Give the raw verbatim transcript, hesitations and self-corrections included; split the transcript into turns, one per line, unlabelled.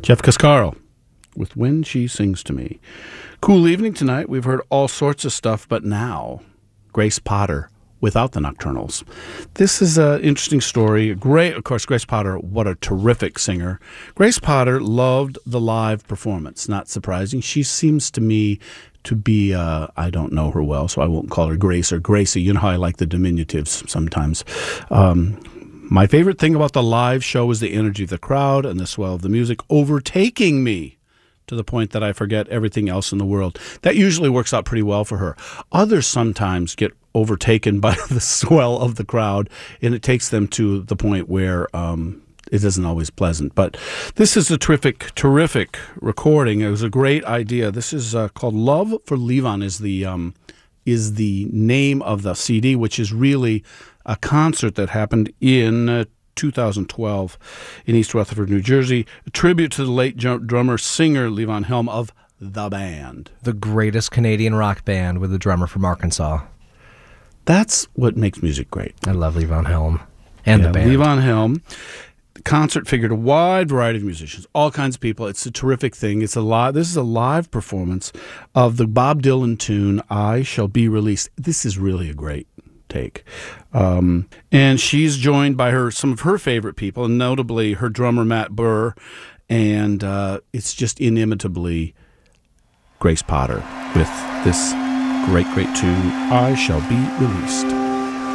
Jeff Cascaro with When She Sings to Me. Cool evening tonight. We've heard all sorts of stuff, but now Grace Potter without the Nocturnals. This is an interesting story. Great, of course, Grace Potter, what a terrific singer. Grace Potter loved the live performance. Not surprising. She seems to me to be, uh, I don't know her well, so I won't call her Grace or Gracie. You know how I like the diminutives sometimes. Um, my favorite thing about the live show is the energy of the crowd and the swell of the music overtaking me to the point that I forget everything else in the world. That usually works out pretty well for her. Others sometimes get overtaken by the swell of the crowd, and it takes them to the point where um, it isn't always pleasant. But this is a terrific, terrific recording. It was a great idea. This is uh, called "Love for Levon" is the um, is the name of the C D, which is really a concert that happened in Uh, two thousand twelve in East Rutherford, New Jersey. A tribute to the late drummer, singer Levon Helm of The Band.
The greatest Canadian rock band with a drummer from Arkansas.
That's what makes music great.
I love Levon Helm and
yeah,
the band.
Levon Helm. The concert figured a wide variety of musicians, all kinds of people. It's a terrific thing. It's a live. This is a live performance of the Bob Dylan tune, I Shall Be Released. This is really a great take. Um, and she's joined by her some of her favorite people, and notably her drummer Matt Burr, and uh, it's just inimitably Grace Potter with this great, great tune, I Shall Be Released.